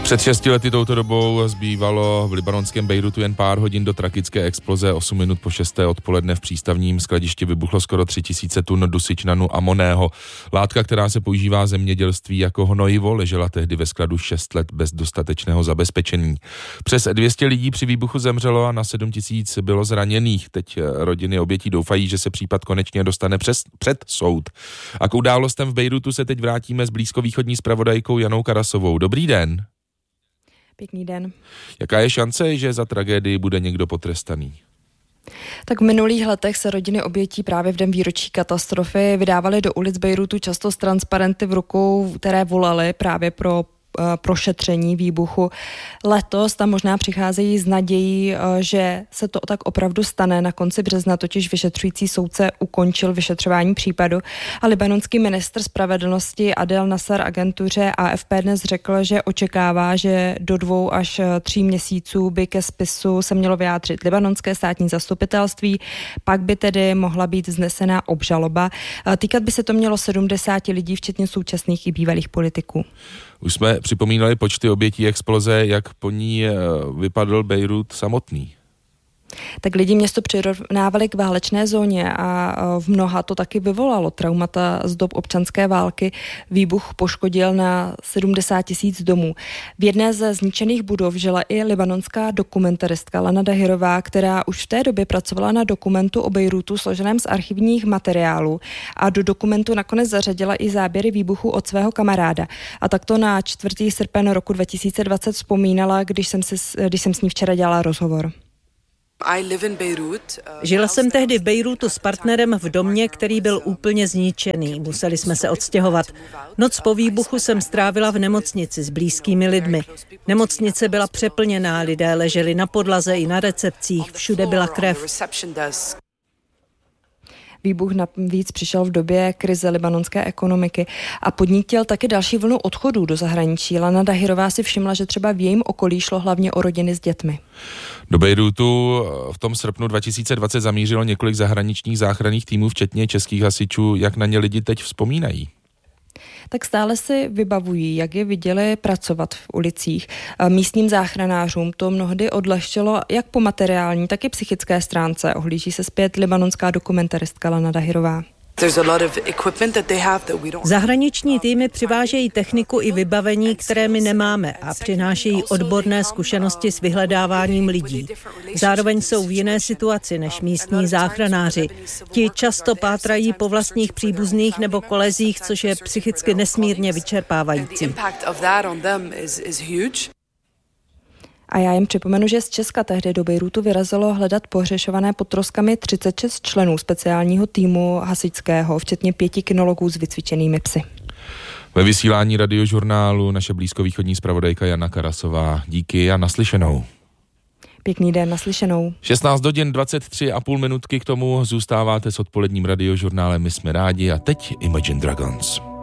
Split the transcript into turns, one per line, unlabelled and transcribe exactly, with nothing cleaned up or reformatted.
Před šesti lety touto dobou zbývalo v libanonském Bejrutu jen pár hodin do tragické exploze. Osm minut po šesté odpoledne v přístavním skladišti vybuchlo skoro tři tisíce tun dusičnanu amonného. Látka, která se používá v zemědělství jako hnojivo, ležela tehdy ve skladu šest let bez dostatečného zabezpečení. Přes dvě stě lidí při výbuchu zemřelo a na sedm tisíc bylo zraněných. Teď rodiny obětí doufají, že se případ konečně dostane přes, před soud. A k událostem v Bejrutu se teď vrátíme s blízkovýchodní zpravodajkou Janou Karasovou. Dobrý den.
Pěkný den.
Jaká je šance, že za tragédii bude někdo potrestaný?
Tak v minulých letech se rodiny obětí právě v den výročí katastrofy vydávaly do ulic Bejrutu často s transparenty v rukou, které volaly právě pro prošetření výbuchu. Letos tam možná přicházejí s nadějí, že se to tak opravdu stane. Na konci března totiž vyšetřující soudce ukončil vyšetřování případu a libanonský ministr spravedlnosti Adel Nasser agentuře A F P dnes řekl, že očekává, že do dvou až tří měsíců by ke spisu se mělo vyjádřit libanonské státní zastupitelství, pak by tedy mohla být vznesena obžaloba. Týkat by se to mělo sedmdesáti lidí, včetně současných i bývalých politiků.
Už jsme připomínali počty obětí exploze, jak po ní vypadl Bejrut samotný.
Tak lidi město přirovnávali k válečné zóně a v mnoha to taky vyvolalo traumata z dob občanské války. Výbuch poškodil na sedmdesát tisíc domů. V jedné ze zničených budov žila i libanonská dokumentaristka Lana Dahirová, která už v té době pracovala na dokumentu o Bejrutu složeném z archivních materiálů a do dokumentu nakonec zařadila i záběry výbuchu od svého kamaráda. A takto na čtvrtého srpna roku dva tisíce dvacet vzpomínala, když jsem, se, když jsem s ní včera dělala rozhovor.
Žila jsem tehdy v Bejrutu s partnerem v domě, který byl úplně zničený. Museli jsme se odstěhovat. Noc po výbuchu jsem strávila v nemocnici s blízkými lidmi. Nemocnice byla přeplněná, lidé leželi na podlaze i na recepcích, všude byla krev.
Výbuch navíc přišel v době krize libanonské ekonomiky a podnítil taky další vlnu odchodů do zahraničí. Lana Dahirová si všimla, že třeba v jejím okolí šlo hlavně o rodiny s dětmi.
Do Bejrutu v tom srpnu dva tisíce dvacet zamířilo několik zahraničních záchranných týmů, včetně českých hasičů. Jak na ně lidi teď vzpomínají?
Tak stále si vybavují, jak je viděli pracovat v ulicích. Místním záchranářům to mnohdy odlehčilo jak po materiální, tak i psychické stránce. Ohlíží se zpět libanonská dokumentaristka Lana Dahirová.
Zahraniční týmy přivážejí techniku i vybavení, které my nemáme a přinášejí odborné zkušenosti s vyhledáváním lidí. Zároveň jsou v jiné situaci než místní záchranáři. Ti často pátrají po vlastních příbuzných nebo kolezích, což je psychicky nesmírně vyčerpávající.
A já jim připomenu, že z Česka tehdy do Bejrutu vyrazilo hledat pohřešované pod troskami třicet šest členů speciálního týmu hasičského, včetně pěti kynologů s vycvičenými psy.
Ve vysílání radiožurnálu naše blízkovýchodní zpravodajka Jana Karasová. Díky a naslyšenou.
Pěkný den, naslyšenou.
šestnáct hodin dvacet tři a půl minutky k tomu zůstáváte s odpoledním radiožurnálem My jsme rádi a teď Imagine Dragons.